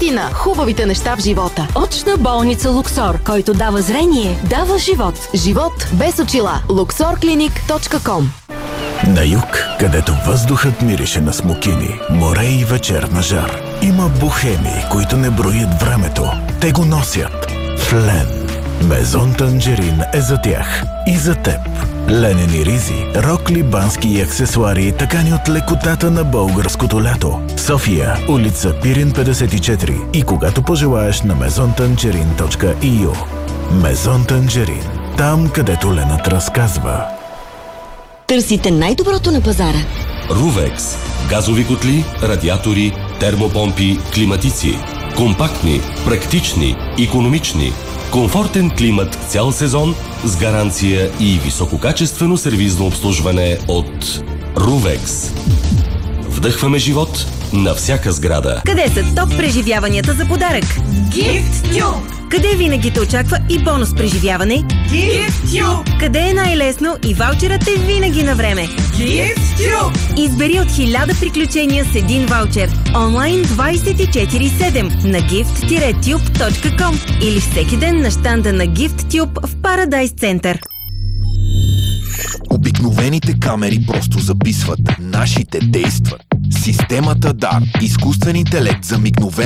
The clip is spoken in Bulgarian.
Наистина, хубавите неща в живота. Очна болница Луксор, който дава зрение, дава живот. Живот без очила. luxorclinic.com. На юг, където въздухът мирише на смокини, море и вечерна жар, има бухеми, които не броят времето. Те го носят в Лен. Мезон Танжерин е за тях и за теб. Ленени ризи, рокли, бански и аксесуари, такани от лекотата на българското лято. София, улица Пирин 54 и когато пожелаеш на maisontangerin.eu. Мезон Танжерин. Там, където Ленът разказва. Търсите най-доброто на пазара. Ruvex. Газови котли, радиатори, термопомпи, климатици. Компактни, практични, икономични. Комфортен климат цял сезон с гаранция и висококачествено сервизно обслужване от Ruvex. Вдъхваме живот на всяка сграда. Къде са топ преживяванията за подарък? GiftTube! Къде винаги те очаква и бонус преживяване? GiftTube! Къде е най-лесно и ваучерът е винаги на време? GiftTube! Избери от 1000 приключения с един ваучер. Онлайн 24/7 на gift-tube.com или всеки ден на щанда на GiftTube в Paradise Center. Обикновените камери просто записват, нашите действат. Системата DAR, изкуствен интелект за мигновено